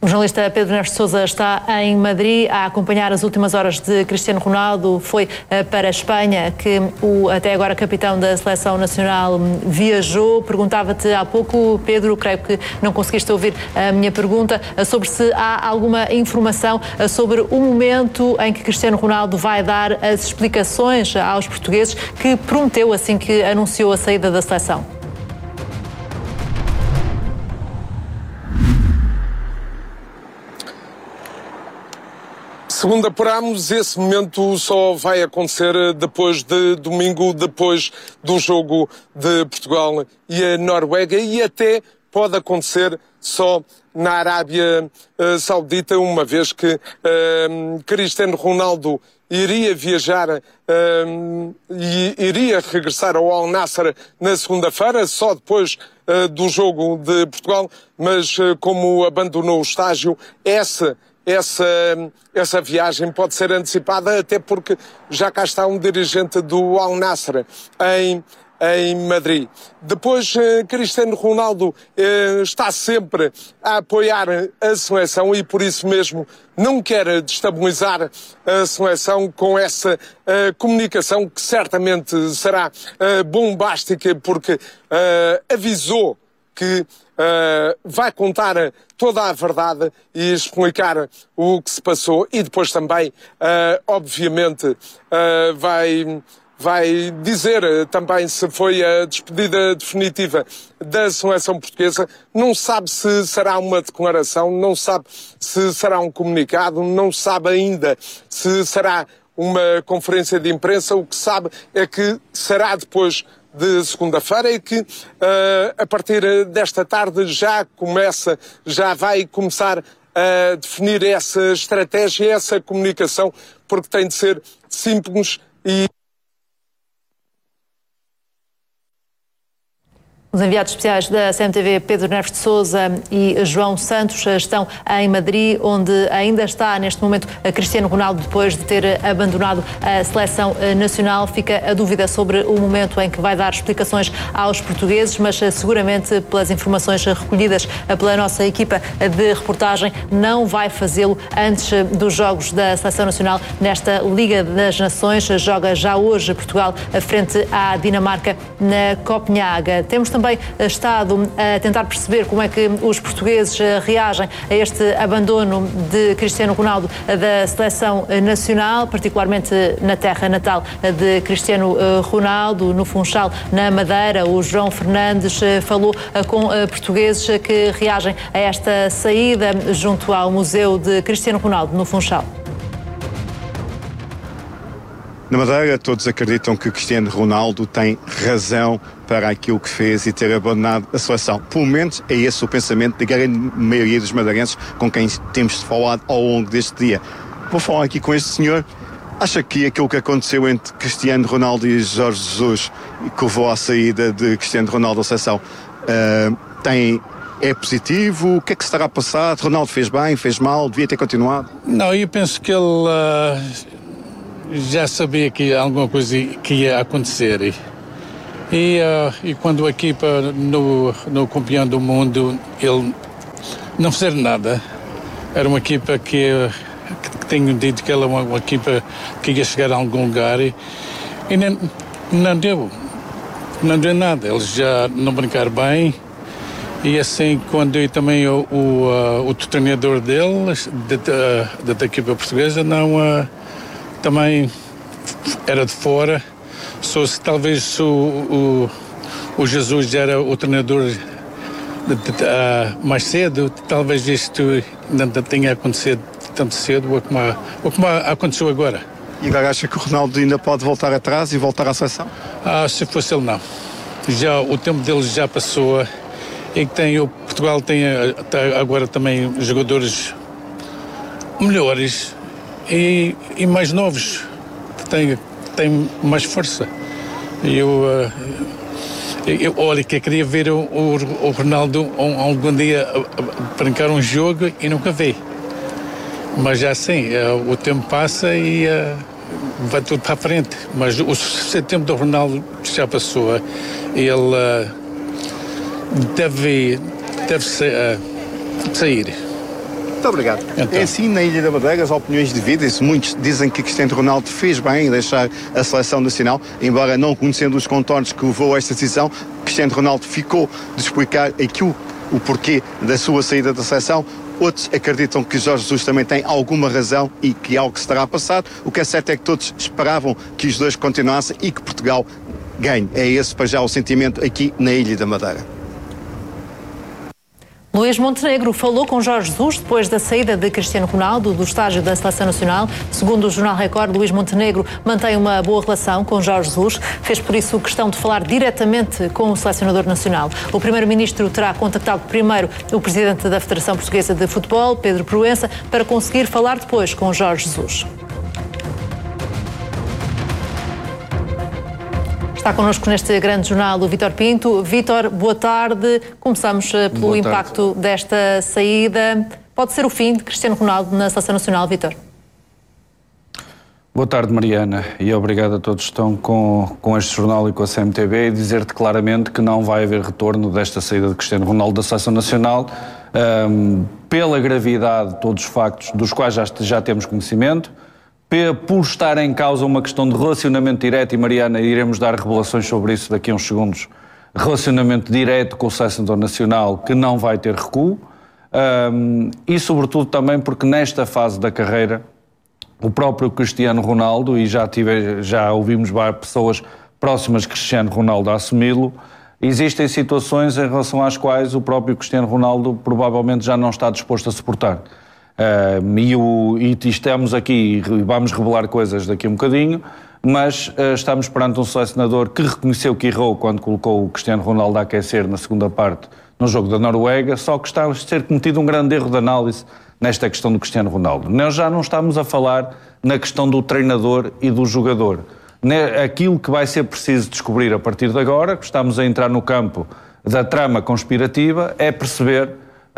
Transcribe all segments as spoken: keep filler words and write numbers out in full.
jornalista Pedro Neves de Sousa está em Madrid a acompanhar as últimas horas de Cristiano Ronaldo. Foi para a Espanha que o até agora capitão da Seleção Nacional viajou. Perguntava-te há pouco, Pedro, creio que não conseguiste ouvir a minha pergunta, sobre se há alguma informação sobre o momento em que Cristiano Ronaldo vai dar as explicações aos portugueses que prometeu assim que anunciou a saída da seleção. Segundo apuramos, esse momento só vai acontecer depois de domingo, depois do jogo de Portugal e a Noruega, e até pode acontecer só na Arábia uh, Saudita, uma vez que uh, Cristiano Ronaldo iria viajar uh, e iria regressar ao Al Nassr na segunda-feira, só depois uh, do jogo de Portugal, mas uh, como abandonou o estágio, essa Essa, essa viagem pode ser antecipada, até porque já cá está um dirigente do Al Nassr em, em Madrid. Depois, eh, Cristiano Ronaldo eh, está sempre a apoiar a seleção e por isso mesmo não quer destabilizar a seleção com essa eh, comunicação que certamente será eh, bombástica, porque eh, avisou que uh, vai contar toda a verdade e explicar o que se passou e depois também, uh, obviamente, uh, vai, vai dizer também se foi a despedida definitiva da seleção portuguesa. Não sabe se será uma declaração, não sabe se será um comunicado, não sabe ainda se será uma conferência de imprensa. O que sabe é que será depois de segunda-feira e que uh, a partir desta tarde já começa, já vai começar a definir essa estratégia, essa comunicação, porque tem de ser simples e... Os enviados especiais da C M T V, Pedro Neves de Sousa e João Santos, estão em Madrid, onde ainda está neste momento Cristiano Ronaldo, depois de ter abandonado a seleção nacional. Fica a dúvida sobre o momento em que vai dar explicações aos portugueses, mas seguramente, pelas informações recolhidas pela nossa equipa de reportagem, não vai fazê-lo antes dos jogos da seleção nacional nesta Liga das Nações. Joga já hoje Portugal frente à Dinamarca na Copenhaga. Temos também também estado a tentar perceber como é que os portugueses reagem a este abandono de Cristiano Ronaldo da seleção nacional, particularmente na terra natal de Cristiano Ronaldo, no Funchal, na Madeira. O João Fernandes falou com portugueses que reagem a esta saída junto ao Museu de Cristiano Ronaldo, no Funchal. Na Madeira, todos acreditam que Cristiano Ronaldo tem razão para aquilo que fez e ter abandonado a seleção. Pelo menos é esse o pensamento da grande maioria dos madeirenses com quem temos falado ao longo deste dia. Vou falar aqui com este senhor. Acha que aquilo que aconteceu entre Cristiano Ronaldo e Jorge Jesus, que levou à saída de Cristiano Ronaldo da seleção, uh, tem... é positivo? O que é que se estará a passar? Ronaldo fez bem, fez mal, devia ter continuado? Não, eu penso que ele... Uh... já sabia que alguma coisa que ia acontecer e, e, uh, e quando a equipa no, no campeão do mundo ele não fizer nada, era uma equipa que, que tenho dito que ela é uma, uma equipa que ia chegar a algum lugar e, e não, não deu não deu nada, eles já não brincaram bem e assim quando eu, também o, o, uh, o treinador deles da, da equipa portuguesa não uh, também era de fora, só se talvez o, o, o Jesus já era o treinador de, de, de, uh, mais cedo, talvez isto não tenha acontecido tanto cedo ou como, ou como aconteceu agora. E agora acha que o Ronaldo ainda pode voltar atrás e voltar à seleção? Ah, se fosse ele não. Já, o tempo dele já passou e que tem, o Portugal tem agora também jogadores melhores E, e mais novos, têm, têm mais força. Eu, eu, olha, que eu queria ver o, o, o Ronaldo um, algum dia brincar um jogo e nunca vi. Mas já assim, o tempo passa e uh, vai tudo para a frente. Mas o suficiente tempo do Ronaldo já passou. Ele uh, deve, deve sa- uh, sair. Muito obrigado. Então. É assim, na Ilha da Madeira, as opiniões dividem-se. Muitos dizem que Cristiano Ronaldo fez bem em deixar a seleção nacional, embora não conhecendo os contornos que levou a esta decisão. Cristiano Ronaldo ficou de explicar aquilo, o porquê da sua saída da seleção. Outros acreditam que Jorge Jesus também tem alguma razão e que algo se terá passado. O que é certo é que todos esperavam que os dois continuassem e que Portugal ganhe. É esse para já o sentimento aqui na Ilha da Madeira. Luís Montenegro falou com Jorge Jesus depois da saída de Cristiano Ronaldo do estágio da Seleção Nacional. Segundo o Jornal Record, Luís Montenegro mantém uma boa relação com Jorge Jesus. Fez por isso questão de falar diretamente com o selecionador nacional. O primeiro-ministro terá contactado primeiro o presidente da Federação Portuguesa de Futebol, Pedro Proença, para conseguir falar depois com Jorge Jesus. Está connosco neste grande jornal o Vítor Pinto. Vítor, boa tarde. Começamos pelo boa impacto tarde. desta saída. Pode ser o fim de Cristiano Ronaldo na Seleção Nacional, Vítor? Boa tarde, Mariana, e obrigado a todos que estão com, com este jornal e com a C M T V e dizer-te claramente que não vai haver retorno desta saída de Cristiano Ronaldo da Seleção Nacional um, pela gravidade de todos os factos dos quais já, já temos conhecimento, por estar em causa uma questão de relacionamento direto, e Mariana, iremos dar revelações sobre isso daqui a uns segundos, relacionamento direto com o selecionador nacional que não vai ter recuo, um, e sobretudo também porque nesta fase da carreira o próprio Cristiano Ronaldo, e já, tive, já ouvimos várias pessoas próximas de Cristiano Ronaldo a assumi-lo, existem situações em relação às quais o próprio Cristiano Ronaldo provavelmente já não está disposto a suportar. Uh, e, o, e estamos aqui, vamos revelar coisas daqui a um bocadinho, mas uh, estamos perante um selecionador que reconheceu que errou quando colocou o Cristiano Ronaldo a aquecer na segunda parte no jogo da Noruega, só que está a ser cometido um grande erro de análise nesta questão do Cristiano Ronaldo. Nós já não estamos a falar na questão do treinador e do jogador. Aquilo que vai ser preciso descobrir a partir de agora, que estamos a entrar no campo da trama conspirativa, é perceber...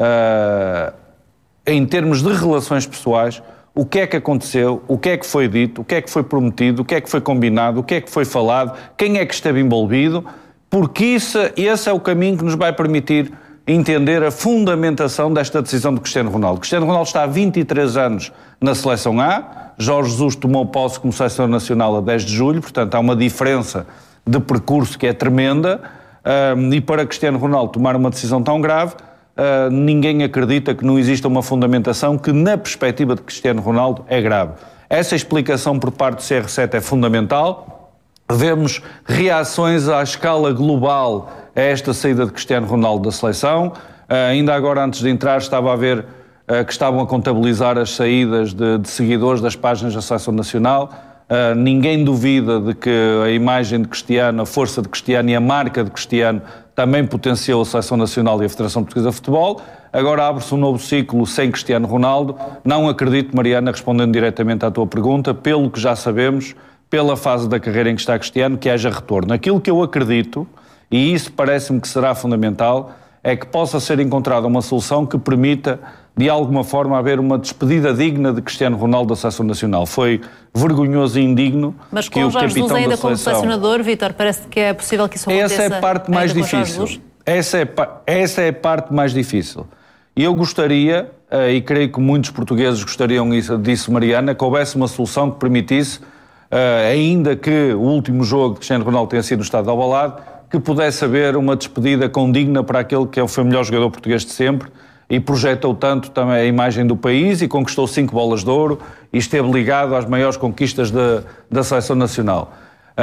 Uh, em termos de relações pessoais, o que é que aconteceu, o que é que foi dito, o que é que foi prometido, o que é que foi combinado, o que é que foi falado, quem é que esteve envolvido, porque isso, esse é o caminho que nos vai permitir entender a fundamentação desta decisão de Cristiano Ronaldo. Cristiano Ronaldo está há vinte e três anos na Seleção A, Jorge Jesus tomou posse como selecionador nacional a dez de julho, portanto há uma diferença de percurso que é tremenda, um, e para Cristiano Ronaldo tomar uma decisão tão grave, Uh, ninguém acredita que não exista uma fundamentação que, na perspectiva de Cristiano Ronaldo, é grave. Essa explicação por parte do C R sete é fundamental. Vemos reações à escala global a esta saída de Cristiano Ronaldo da seleção. Uh, ainda agora, antes de entrar, estava a ver uh, que estavam a contabilizar as saídas de, de seguidores das páginas da Seleção Nacional. Uh, ninguém duvida de que a imagem de Cristiano, a força de Cristiano e a marca de Cristiano também potenciou a Seleção Nacional e a Federação Portuguesa de Futebol. Agora abre-se um novo ciclo sem Cristiano Ronaldo. Não acredito, Mariana, respondendo diretamente à tua pergunta, pelo que já sabemos, pela fase da carreira em que está Cristiano, que haja retorno. Aquilo que eu acredito, e isso parece-me que será fundamental, é que possa ser encontrada uma solução que permita, de alguma forma, haver uma despedida digna de Cristiano Ronaldo da Seleção Nacional. Foi vergonhoso e indigno Mas que o com Jorge Jesus ainda como seleção... selecionador, Vítor, parece que é possível que isso aconteça. Essa é a parte mais difícil. Essa é, essa é a parte mais difícil. E eu gostaria, e creio que muitos portugueses gostariam disso, Mariana, que houvesse uma solução que permitisse, ainda que o último jogo de Cristiano Ronaldo tenha sido no Estádio de Alvalade, que pudesse haver uma despedida condigna para aquele que foi o melhor jogador português de sempre e projetou tanto também a imagem do país e conquistou cinco bolas de ouro e esteve ligado às maiores conquistas de, da Seleção Nacional.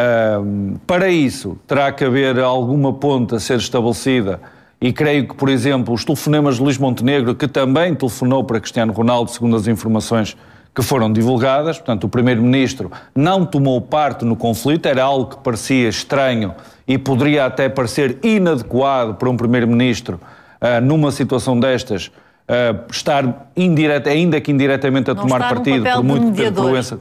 Uh, para isso, terá que haver alguma ponte a ser estabelecida e creio que, por exemplo, os telefonemas de Luís Montenegro, que também telefonou para Cristiano Ronaldo, segundo as informações que foram divulgadas, portanto, o Primeiro-Ministro não tomou parte no conflito, era algo que parecia estranho e poderia até parecer inadequado para um Primeiro-Ministro, uh, numa situação destas, uh, estar indireta, ainda que indiretamente a não tomar partido, por muito ter influência.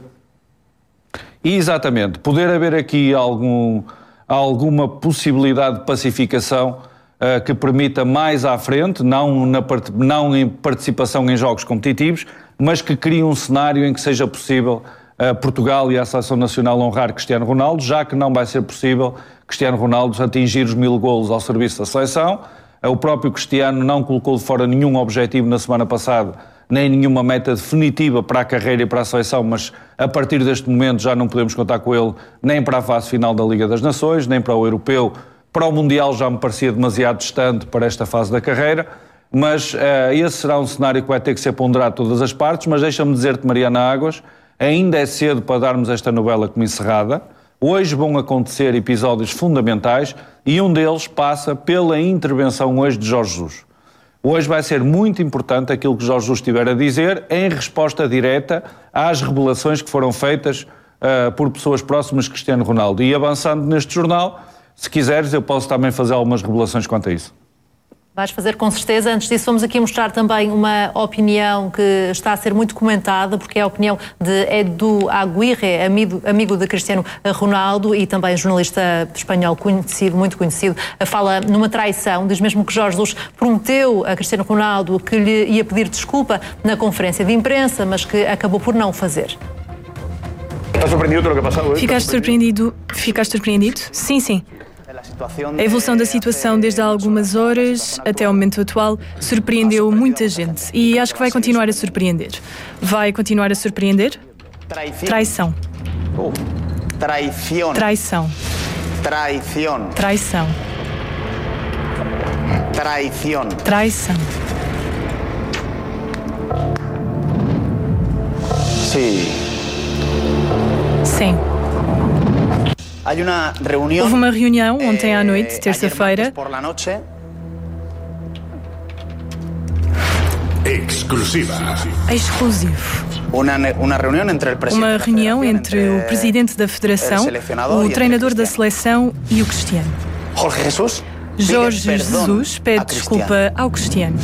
Exatamente. Poder haver aqui algum, alguma possibilidade de pacificação uh, que permita mais à frente, não, na, não em participação em jogos competitivos, mas que crie um cenário em que seja possível uh, Portugal e a Seleção Nacional honrar Cristiano Ronaldo, já que não vai ser possível Cristiano Ronaldo atingir os mil golos ao serviço da seleção. Uh, o próprio Cristiano não colocou de fora nenhum objetivo na semana passada nem nenhuma meta definitiva para a carreira e para a seleção, mas a partir deste momento já não podemos contar com ele nem para a fase final da Liga das Nações, nem para o Europeu. Para o Mundial já me parecia demasiado distante para esta fase da carreira, mas uh, esse será um cenário que vai ter que ser ponderado todas as partes, mas deixa-me dizer-te, Mariana Águas, ainda é cedo para darmos esta novela como encerrada. Hoje vão acontecer episódios fundamentais e um deles passa pela intervenção hoje de Jorge Jesus. Hoje vai ser muito importante aquilo que Jorge Jesus estiver a dizer em resposta direta às revelações que foram feitas uh, por pessoas próximas de Cristiano Ronaldo. E avançando neste jornal, se quiseres, eu posso também fazer algumas revelações quanto a isso. Vais fazer com certeza. Antes disso, vamos aqui mostrar também uma opinião que está a ser muito comentada, porque é a opinião de Edu Aguirre, amigo, amigo de Cristiano Ronaldo e também jornalista espanhol conhecido, muito conhecido. Fala numa traição, diz mesmo que Jorge Jesus prometeu a Cristiano Ronaldo que lhe ia pedir desculpa na conferência de imprensa, mas que acabou por não fazer. ¿Estás surpreendido de lo que ha pasado? Ficaste surpreendido? Ficaste surpreendido? Sim, sim. A evolução da situação desde há algumas horas até ao momento atual surpreendeu muita gente e acho que vai continuar a surpreender. Vai continuar a surpreender? Traição. Traición. Traição. Traición. Traição. Traición. Traição. Sí. Sim. Houve uma reunião ontem à noite, terça-feira. Exclusiva. Exclusivo. Uma reunião entre o presidente da federação, o treinador da seleção e o Cristiano. Jorge Jesus pede desculpa ao Cristiano.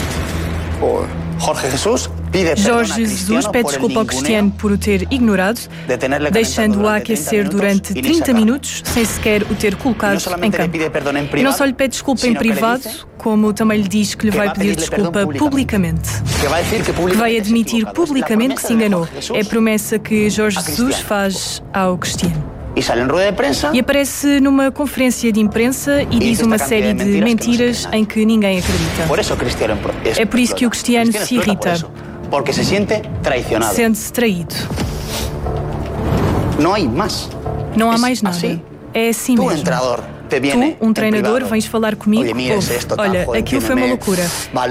Jorge Jesus pede desculpa ao Cristiano por o ter ignorado, deixando-o a aquecer durante trinta minutos, sem sequer o ter colocado em campo. E não só lhe pede desculpa em privado, como também lhe diz que lhe vai pedir desculpa publicamente. Que vai admitir publicamente que se enganou. É a promessa que Jorge Jesus faz ao Cristiano. E aparece numa conferência de imprensa e diz uma série de mentiras em que ninguém acredita. É por isso que o Cristiano se irrita. Porque se sente traicionado. Sente-se traído. Não há mais. Não há mais nada. É assim mesmo. Tu, um treinador, vens falar comigo. Olha, aquilo foi uma loucura.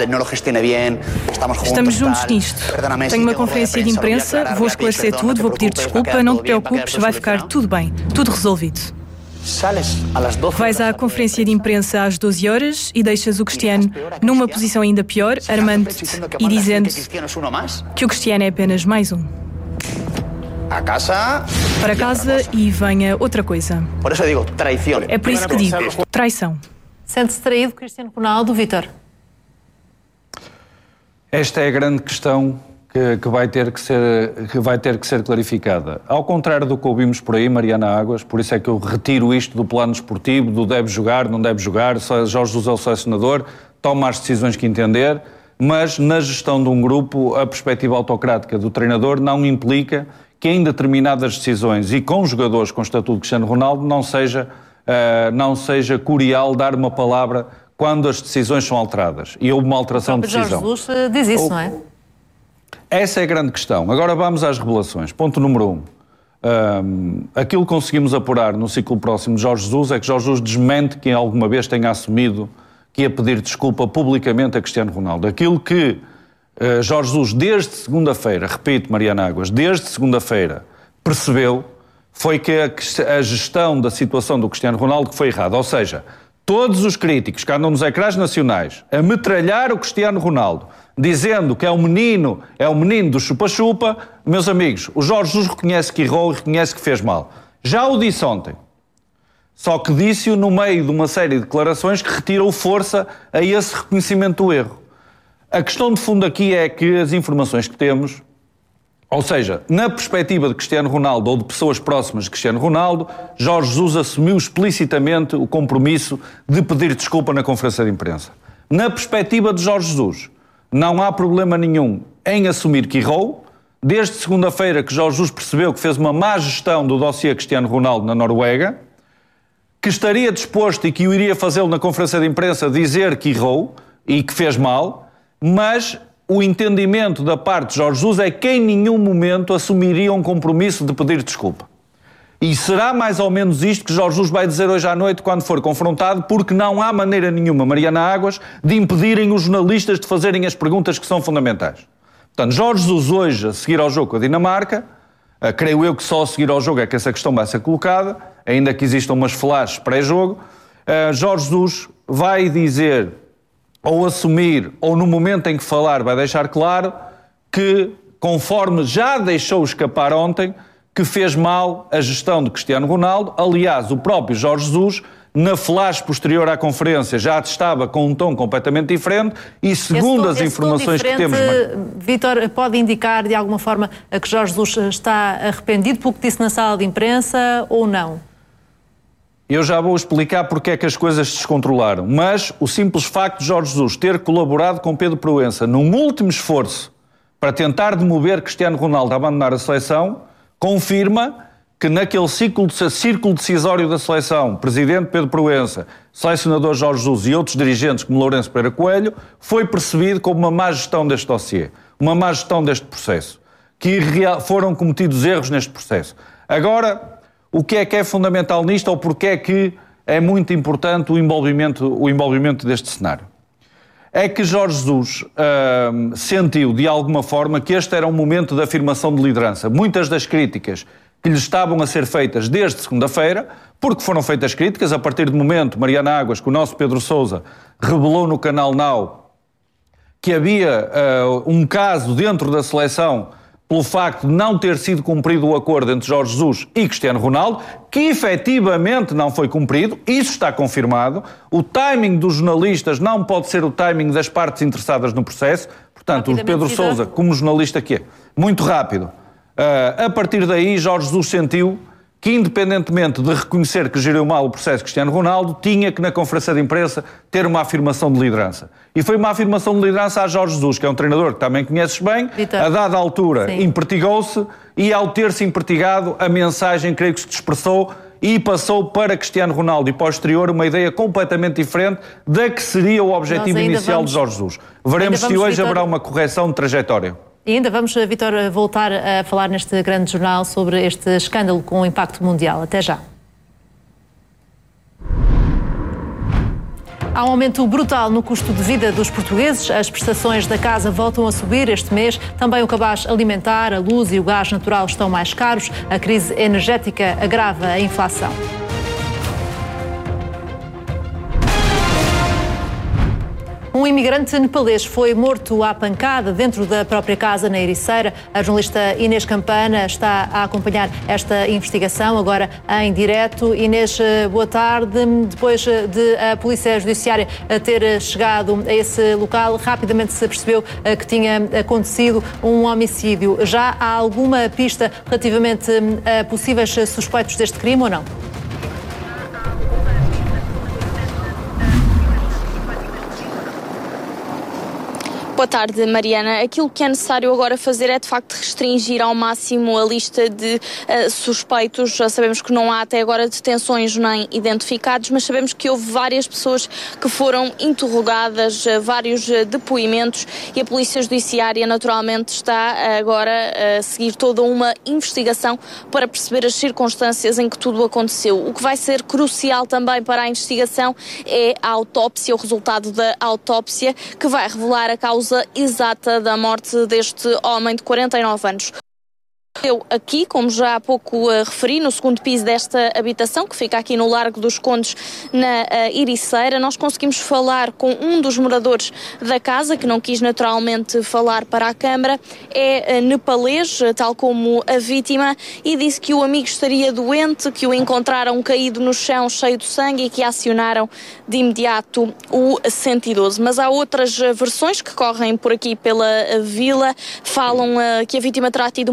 Estamos juntos nisto. Tenho uma conferência de imprensa, vou esclarecer tudo, vou pedir desculpa, não te preocupes, vai ficar tudo bem, tudo resolvido. Vais à conferência de imprensa às doze horas e deixas o Cristiano numa posição ainda pior, armando-te e dizendo que o Cristiano é apenas mais um. Para casa e venha outra coisa. É por isso que digo, traição. Sente-se traído, Cristiano Ronaldo, Vítor? Esta é a grande questão que, que, vai ter que, ser, que vai ter que ser clarificada. Ao contrário do que ouvimos por aí, Mariana Águas, por isso é que eu retiro isto do plano esportivo, do deve jogar, não deve jogar, Jorge Jesus é o selecionador, toma as decisões que entender, mas na gestão de um grupo, a perspectiva autocrática do treinador não implica que em determinadas decisões e com jogadores com estatuto de Cristiano Ronaldo não seja, uh, não seja curial dar uma palavra quando as decisões são alteradas. E houve uma alteração de decisão. Jorge Jesus diz isso, não é? Essa é a grande questão. Agora vamos às revelações. Ponto número um. Um, aquilo que conseguimos apurar no ciclo próximo de Jorge Jesus é que Jorge Jesus desmente que alguma vez tenha assumido que ia pedir desculpa publicamente a Cristiano Ronaldo. Aquilo que uh, Jorge Jesus, desde segunda-feira, repito, Mariana Águas, desde segunda-feira, percebeu foi que a, a gestão da situação do Cristiano Ronaldo foi errada. Ou seja, todos os críticos que andam nos ecrãs nacionais a metralhar o Cristiano Ronaldo, dizendo que é o menino, é o menino do chupa-chupa, meus amigos, o Jorge Jesus reconhece que errou e reconhece que fez mal. Já o disse ontem. Só que disse-o no meio de uma série de declarações que retiram força a esse reconhecimento do erro. A questão de fundo aqui é que as informações que temos, ou seja, na perspectiva de Cristiano Ronaldo ou de pessoas próximas de Cristiano Ronaldo, Jorge Jesus assumiu explicitamente o compromisso de pedir desculpa na conferência de imprensa. Na perspectiva de Jorge Jesus, não há problema nenhum em assumir que errou. Desde segunda-feira que Jorge Jesus percebeu que fez uma má gestão do dossiê Cristiano Ronaldo na Noruega, que estaria disposto e que o iria fazê-lo na conferência de imprensa dizer que errou e que fez mal, mas o entendimento da parte de Jorge Jesus é que em nenhum momento assumiria um compromisso de pedir desculpa. E será mais ou menos isto que Jorge Jesus vai dizer hoje à noite quando for confrontado, porque não há maneira nenhuma, Mariana Águas, de impedirem os jornalistas de fazerem as perguntas que são fundamentais. Portanto, Jorge Jesus hoje, a seguir ao jogo com a Dinamarca, uh, creio eu que só a seguir ao jogo é que essa questão vai ser colocada, ainda que existam umas flashes pré-jogo, uh, Jorge Jesus vai dizer, ou assumir, ou no momento em que falar, vai deixar claro que, conforme já deixou escapar ontem, que fez mal a gestão de Cristiano Ronaldo. Aliás, o próprio Jorge Jesus, na flash posterior à conferência, já estava com um tom completamente diferente e, segundo as informações que temos... Vítor, pode indicar de alguma forma que Jorge Jesus está arrependido pelo que disse na sala de imprensa ou não? Eu já vou explicar porque é que as coisas se descontrolaram, mas o simples facto de Jorge Jesus ter colaborado com Pedro Proença num último esforço para tentar demover Cristiano Ronaldo a abandonar a seleção, confirma que naquele círculo, círculo decisório da seleção, presidente Pedro Proença, selecionador Jorge Jesus e outros dirigentes como Lourenço Pereira Coelho, foi percebido como uma má gestão deste dossiê, uma má gestão deste processo, que foram cometidos erros neste processo. Agora, o que é que é fundamental nisto ou porque é que é muito importante o envolvimento, o envolvimento deste cenário? É que Jorge Jesus uh, sentiu, de alguma forma, que este era um momento de afirmação de liderança. Muitas das críticas que lhe estavam a ser feitas desde segunda-feira, porque foram feitas críticas, a partir do momento, Mariana Águas, que o nosso Pedro Sousa revelou no canal Now, que havia uh, um caso dentro da seleção pelo facto de não ter sido cumprido o acordo entre Jorge Jesus e Cristiano Ronaldo, que efetivamente não foi cumprido, isso está confirmado. O timing dos jornalistas não pode ser o timing das partes interessadas no processo. Portanto, o Pedro Sousa, como jornalista que é, muito rápido. Uh, a partir daí, Jorge Jesus sentiu que, independentemente de reconhecer que geriu mal o processo Cristiano Ronaldo, tinha que, na conferência de imprensa, ter uma afirmação de liderança. E foi uma afirmação de liderança a Jorge Jesus, que é um treinador que também conheces bem, Vitor. A dada altura empertigou-se e, ao ter-se empertigado, a mensagem, creio que se dispersou e passou para Cristiano Ronaldo e, posterior, uma ideia completamente diferente da que seria o objetivo inicial vamos... de Jorge Jesus. Veremos se hoje Vitor... haverá uma correção de trajetória. E ainda vamos, Vítor, voltar a falar neste grande jornal sobre este escândalo com impacto mundial. Até já. Há um aumento brutal no custo de vida dos portugueses. As prestações da casa voltam a subir este mês. Também o cabaz alimentar, a luz e o gás natural estão mais caros. A crise energética agrava a inflação. Um imigrante nepalês foi morto à pancada dentro da própria casa na Ericeira. A jornalista Inês Campana está a acompanhar esta investigação agora em direto. Inês, boa tarde. Depois de a Polícia Judiciária ter chegado a esse local, rapidamente se percebeu que tinha acontecido um homicídio. Já há alguma pista relativamente a possíveis suspeitos deste crime ou não? Boa tarde, Mariana. Aquilo que é necessário agora fazer é, de facto, restringir ao máximo a lista de uh, suspeitos. Já sabemos que não há até agora detenções nem identificados, mas sabemos que houve várias pessoas que foram interrogadas, uh, vários uh, depoimentos, e a Polícia Judiciária, naturalmente, está uh, agora a seguir toda uma investigação para perceber as circunstâncias em que tudo aconteceu. O que vai ser crucial também para a investigação é a autópsia, o resultado da autópsia, que vai revelar a causa exata da morte deste homem de quarenta e nove anos. Eu aqui, como já há pouco uh, referi, no segundo piso desta habitação, que fica aqui no Largo dos Condes, na uh, Ericeira, nós conseguimos falar com um dos moradores da casa, que não quis naturalmente falar para a Câmara. É uh, nepalês, uh, tal como a vítima, e disse que o amigo estaria doente, que o encontraram caído no chão cheio de sangue e que acionaram de imediato o cento e doze. Mas há outras uh, versões que correm por aqui pela uh, vila, falam uh, que a vítima terá tido uma discussão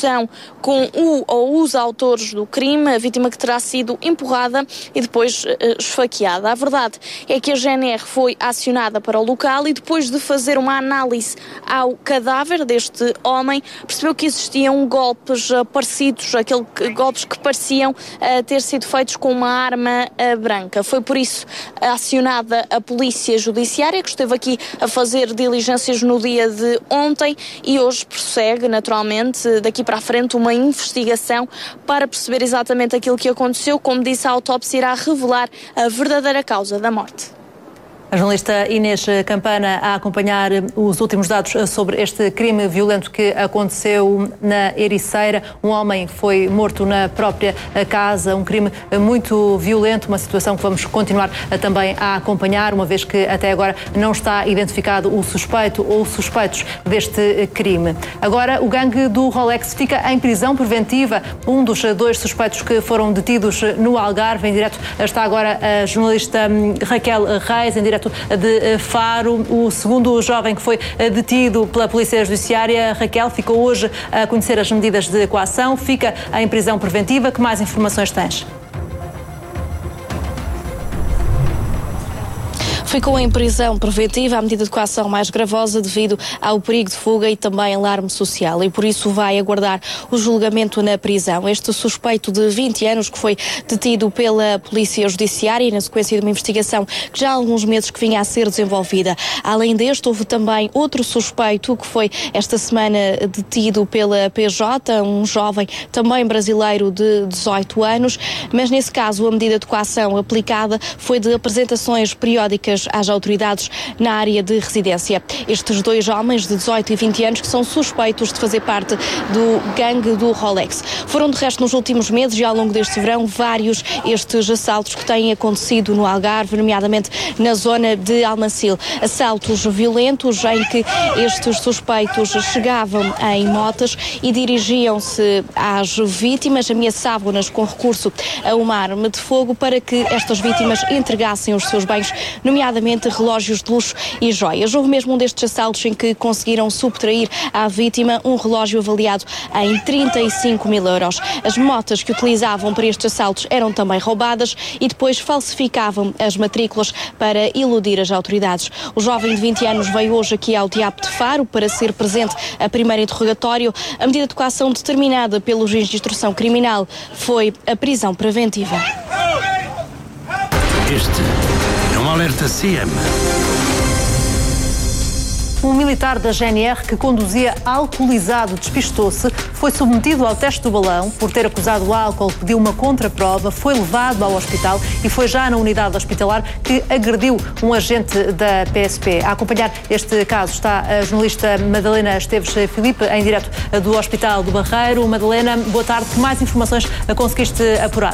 discussão com o ou os autores do crime, a vítima que terá sido empurrada e depois uh, esfaqueada. A verdade é que a G N R foi acionada para o local e depois de fazer uma análise ao cadáver deste homem, percebeu que existiam golpes uh, parecidos, aqueles golpes que pareciam uh, ter sido feitos com uma arma uh, branca. Foi por isso acionada a Polícia Judiciária, que esteve aqui a fazer diligências no dia de ontem e hoje prossegue, naturalmente, daqui para a frente, uma investigação para perceber exatamente aquilo que aconteceu. Como disse, a autópsia irá revelar a verdadeira causa da morte. A jornalista Inês Campana a acompanhar os últimos dados sobre este crime violento que aconteceu na Ericeira. Um homem foi morto na própria casa, um crime muito violento, uma situação que vamos continuar também a acompanhar, uma vez que até agora não está identificado o suspeito ou suspeitos deste crime. Agora, o gangue do Rolex fica em prisão preventiva. Um dos dois suspeitos que foram detidos no Algarve, em direto, está agora a jornalista Raquel Reis, em direto de Faro. O segundo jovem que foi detido pela Polícia Judiciária, Raquel, ficou hoje a conhecer as medidas de coação, fica em prisão preventiva. Que mais informações tens? Ficou em prisão preventiva, a medida de coação mais gravosa devido ao perigo de fuga e também alarme social, e por isso vai aguardar o julgamento na prisão. Este suspeito de vinte anos que foi detido pela Polícia Judiciária na sequência de uma investigação que já há alguns meses que vinha a ser desenvolvida. Além deste, houve também outro suspeito que foi esta semana detido pela P J, um jovem também brasileiro de dezoito anos, mas nesse caso a medida de coação aplicada foi de apresentações periódicas às autoridades na área de residência. Estes dois homens de dezoito e vinte anos que são suspeitos de fazer parte do gangue do Rolex. Foram de resto nos últimos meses e ao longo deste verão vários estes assaltos que têm acontecido no Algarve, nomeadamente na zona de Almancil. Assaltos violentos em que estes suspeitos chegavam em motas e dirigiam-se às vítimas, ameaçavam-nas com recurso a uma arma de fogo para que estas vítimas entregassem os seus bens, nomeadamente relógios de luxo e joias. Houve mesmo um destes assaltos em que conseguiram subtrair à vítima um relógio avaliado em trinta e cinco mil euros. As motas que utilizavam para estes assaltos eram também roubadas e depois falsificavam as matrículas para iludir as autoridades. O jovem de vinte anos veio hoje aqui ao Diabo de Faro para ser presente a primeiro interrogatório. A medida de coação determinada pelo juiz de instrução criminal foi a prisão preventiva. Este é um alerta C M. Um militar da G N R que conduzia alcoolizado despistou-se, foi submetido ao teste do balão por ter acusado o álcool, pediu uma contraprova, foi levado ao hospital e foi já na unidade hospitalar que agrediu um agente da P S P. A acompanhar este caso está a jornalista Madalena Esteves Filipe, em direto do Hospital do Barreiro. Madalena, boa tarde. Que mais informações conseguiste apurar?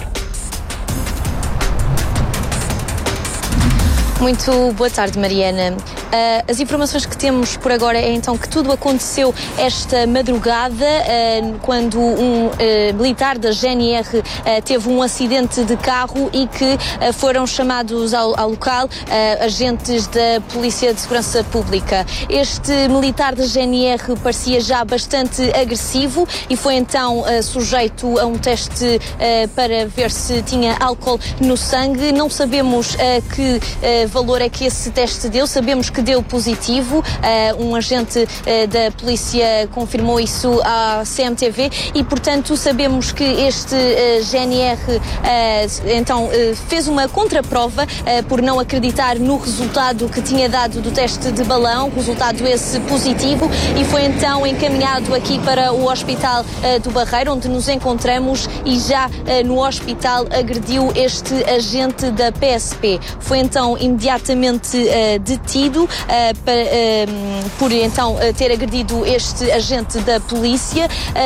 Muito boa tarde, Mariana. Uh, as informações que temos por agora é então que tudo aconteceu esta madrugada, uh, quando um uh, militar da G N R uh, teve um acidente de carro e que uh, foram chamados ao, ao local uh, agentes da Polícia de Segurança Pública. Este militar da G N R parecia já bastante agressivo e foi então uh, sujeito a um teste uh, para ver se tinha álcool no sangue. Não sabemos uh, que uh, valor é que esse teste deu, sabemos que deu positivo. Uh, um agente uh, da polícia confirmou isso à C M T V e, portanto, sabemos que este uh, G N R uh, então uh, fez uma contraprova uh, por não acreditar no resultado que tinha dado do teste de balão, resultado esse positivo, e foi então encaminhado aqui para o Hospital uh, do Barreiro, onde nos encontramos, e já uh, no hospital agrediu este agente da P S P. Foi então imediatamente uh, detido uh, para, uh, por então uh, ter agredido este agente da polícia. Uh,